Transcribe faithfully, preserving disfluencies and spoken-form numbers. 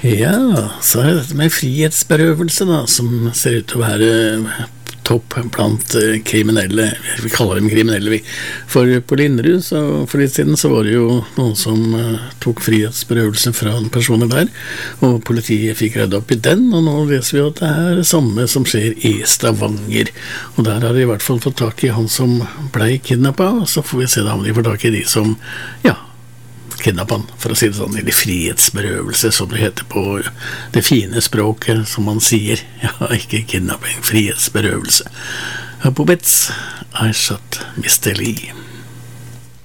Ja, så er det dette med frihetsberøvelse da, som ser ut til å være topp blant kriminelle, vi kaller dem kriminelle vi, for på Linderud så for litt siden så var det jo noen som uh, tok frihetsberøvelse fra personer der, og politiet fikk reddet opp i den, og nå leser vi at det er det samme som skjer i Stavanger, og der har de i hvert fall fått tak i han som ble kidnappet, og så får vi se da om de får tak i de som, ja, kidnappen, for å si det sånn, eller frihetsberøvelse, som det heter på det fine språket, som man sier. Ja, ikke kidnapping, frihetsberøvelse. Her på Bits, I Shot mister Lee.